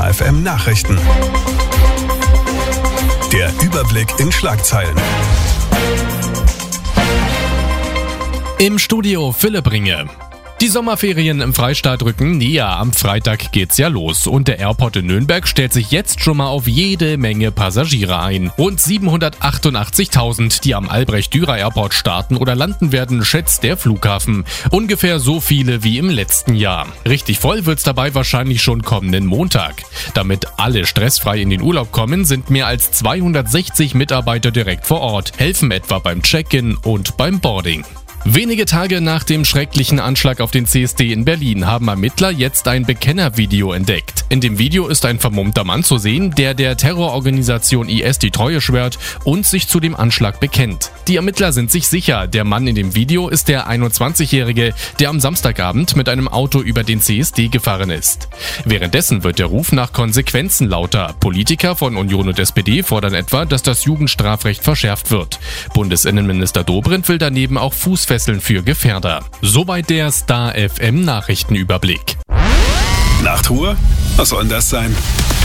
Star FM Nachrichten. Der Überblick in Schlagzeilen. Im Studio Philipp Ringe. Die Sommerferien im Freistaat rücken näher. Am Freitag geht's ja los und der Airport in Nürnberg stellt sich jetzt schon mal auf jede Menge Passagiere ein. Rund 788.000, die am Albrecht-Dürer-Airport starten oder landen werden, schätzt der Flughafen. Ungefähr so viele wie im letzten Jahr. Richtig voll wird's dabei wahrscheinlich schon kommenden Montag. Damit alle stressfrei in den Urlaub kommen, sind mehr als 260 Mitarbeiter direkt vor Ort, helfen etwa beim Check-in und beim Boarding. Wenige Tage nach dem schrecklichen Anschlag auf den CSD in Berlin haben Ermittler jetzt ein Bekennervideo entdeckt. In dem Video ist ein vermummter Mann zu sehen, der Terrororganisation IS die Treue schwört und sich zu dem Anschlag bekennt. Die Ermittler sind sich sicher, der Mann in dem Video ist der 21-Jährige, der am Samstagabend mit einem Auto über den CSD gefahren ist. Währenddessen wird der Ruf nach Konsequenzen lauter. Politiker von Union und SPD fordern etwa, dass das Jugendstrafrecht verschärft wird. Bundesinnenminister Dobrindt will daneben auch Fußfesseln für Gefährder. Soweit der Star FM Nachrichtenüberblick. Nachtruhe? Was soll denn das sein?